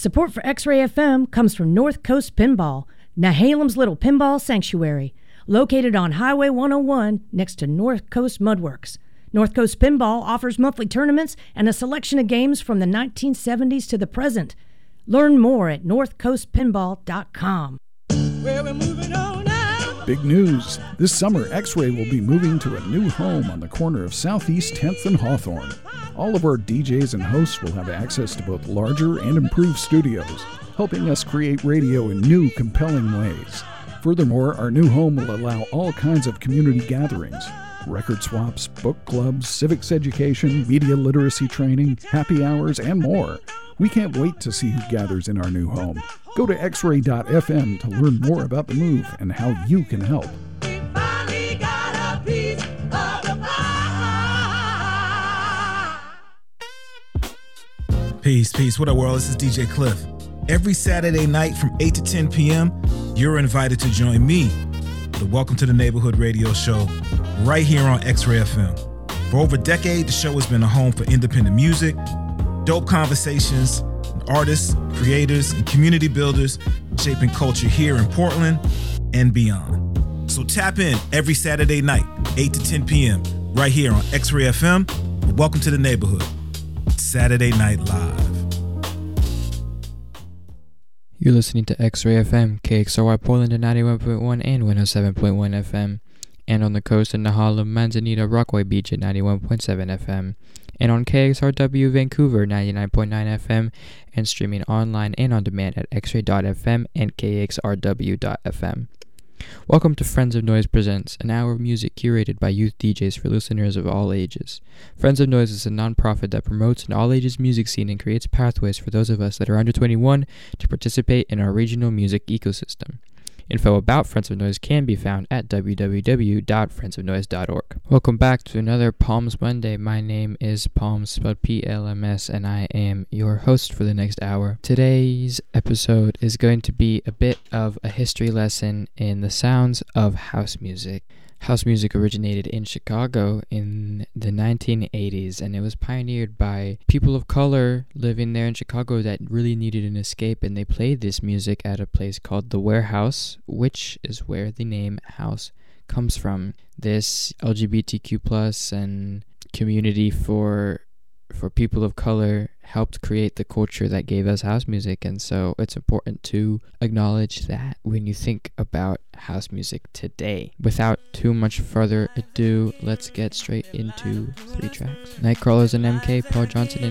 Support for X-Ray FM comes from North Coast Pinball, Nehalem's little pinball sanctuary, located on Highway 101 next to North Coast Mudworks. North Coast Pinball offers monthly tournaments and a selection of games from the 1970s to the present. Learn more at northcoastpinball.com. Well, we're moving on now. Big news! This summer, X-Ray will be moving to a new home on the corner of Southeast 10th and Hawthorne. All of our DJs and hosts will have access to both larger and improved studios, helping us create radio in new, compelling ways. Furthermore, our new home will allow all kinds of community gatherings: record swaps, book clubs, civics education, media literacy training, happy hours, and more. We can't wait to see who gathers in our new home. Go to xray.fm to learn more about the move and how you can help. We finally got a piece of the pie. Peace. What up, world? This is DJ Cliff. Every Saturday night from 8 to 10 p.m., you're invited to join me, the Welcome to the Neighborhood radio show, right here on X-Ray FM. For over a decade, the show has been a home for independent music, dope conversations, artists, creators, and community builders shaping culture here in Portland and beyond. So tap in every Saturday night, 8 to 10 p.m., right here on X-Ray FM. Welcome to the Neighborhood, Saturday Night Live. You're listening to X-Ray FM, KXRY Portland at 91.1 and 107.1 FM, and on the coast in Nehalem, Manzanita, Rockaway Beach at 91.7 FM, and on KXRW Vancouver 99.9 FM, and streaming online and on demand at xray.fm and kxrw.fm. Welcome to Friends of Noise Presents, an hour of music curated by youth DJs for listeners of all ages. Friends of Noise is a non-profit that promotes an all-ages music scene and creates pathways for those of us that are under 21 to participate in our regional music ecosystem. Info about Friends of Noise can be found at www.friendsofnoise.org. Welcome back to another Palms Monday. My name is Palms, spelled P-L-M-S, and I am your host for the next hour. Today's episode is going to be a bit of a history lesson in the sounds of house music. House music originated in Chicago in the 1980s, and it was pioneered by people of color living there in Chicago that really needed an escape, and they played this music at a place called The Warehouse, which is where the name house comes from. This LGBTQ+ and community for people of color helped create the culture that gave us house music, and so it's important to acknowledge that when you think about house music today. Without too much further ado, let's get straight into 3 tracks. Nightcrawlers and MK, Paul Johnson and